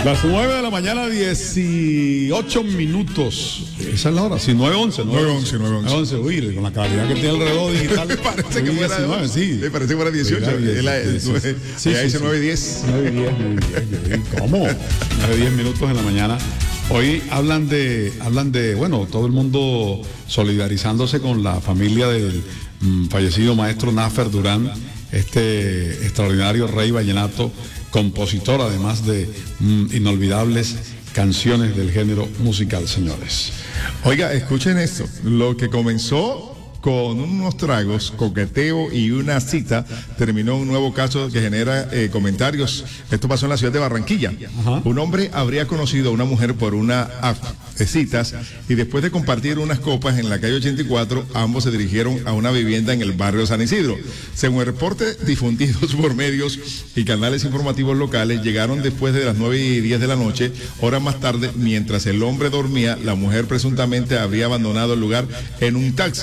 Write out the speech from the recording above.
Las 9 de la mañana, 18 minutos. Esa es la hora, sí, 9:11. 9:11. Uy, con la claridad que tiene el reloj digital. Me parece que fuera 19, sí. Me parece que fuera 18. Sí, dice 9:10. 9:10. ¿Cómo? 9:10 minutos en la mañana. Hoy hablan de, bueno, todo el mundo solidarizándose con la familia del fallecido maestro Náfer Durán, este extraordinario rey vallenato, compositor además de inolvidables canciones del género musical, señores. Oiga, escuchen esto, lo que comenzó con unos tragos, coqueteo y una cita, terminó un nuevo caso que genera comentarios. Esto pasó en la ciudad de Barranquilla. Ajá. Un hombre habría conocido a una mujer por una app de citas y después de compartir unas copas en la calle 84, ambos se dirigieron a una vivienda en el barrio San Isidro. Según el reporte difundidos por medios y canales informativos locales, llegaron después de las 9:10 de la noche. Horas más tarde, mientras el hombre dormía, la mujer presuntamente habría abandonado el lugar en un taxi.